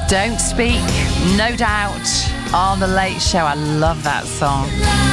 Don't Speak, no doubt, on The Late Show. I love that song.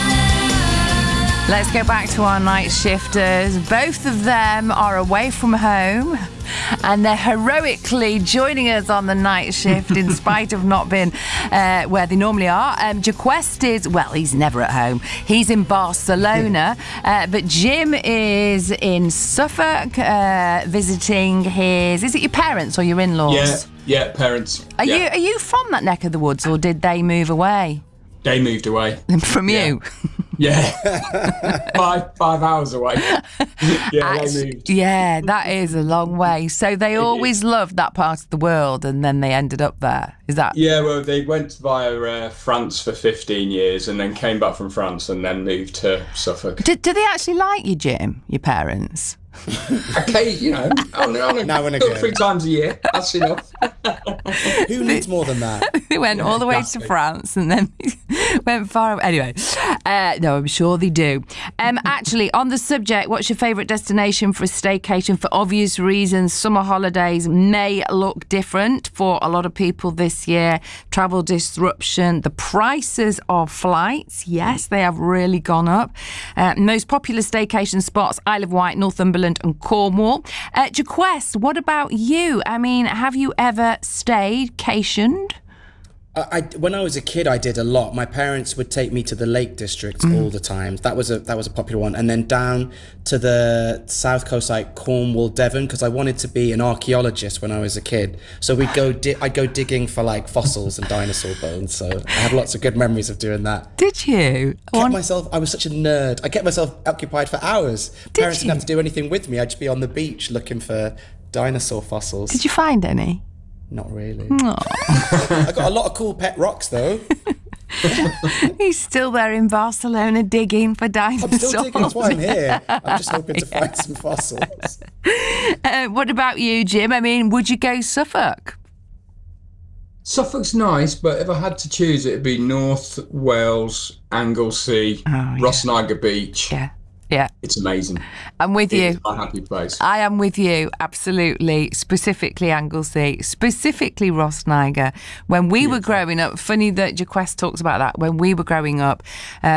Let's go back to our night shifters. Both of them are away from home and they're heroically joining us on the night shift in spite of not being where they normally are. Jaquest is, well, he's never at home. He's in Barcelona, but Jim is in Suffolk visiting his, is it your parents or your in-laws? Yeah, parents. Are you from that neck of the woods or did they move away? They moved away. From you? Yeah. 5 hours away. Yeah, they moved. Yeah, that is a long way. So they always loved that part of the world and then they ended up there. Is that? Yeah, well, they went via France for 15 years and then came back from France and then moved to Suffolk. Do they actually like you, Jim, your parents? Okay, on now and again. 3 times a year. That's enough. Who needs more than that? They went all the way to France and then went far away. Anyway, no, I'm sure they do. Actually, on the subject, what's your favourite destination for a staycation? For obvious reasons, summer holidays may look different for a lot of people this year. Travel disruption, the prices of flights, yes, they have really gone up. Most popular staycation spots, Isle of Wight, Northumberland and Cornwall. Jaquest, what about you? I mean, have you ever staycationed? When I was a kid, I did a lot. My parents would take me to the Lake District all the time. That was a popular one. And then down to the south coast, like Cornwall, Devon, because I wanted to be an archaeologist when I was a kid. So I'd go digging for like fossils and dinosaur bones. So I have lots of good memories of doing that. Did you? I was such a nerd. I kept myself occupied for hours. Parents didn't have to do anything with me. I'd just be on the beach looking for dinosaur fossils. Did you find any? Not really. I got a lot of cool pet rocks, though. He's still there in Barcelona digging for dinosaurs. I'm still digging, that's why I'm here. I'm just hoping to find some fossils. What about you, Jim? I mean, would you go Suffolk? Suffolk's nice, but if I had to choose, it'd be North Wales, Anglesey, Rossniger Beach. Yeah. It's amazing. I'm with you. It's a happy place. I am with you, absolutely. Specifically Anglesey, specifically Rossniger. When we were growing up, funny that Jaquest talks about that. When we were growing up,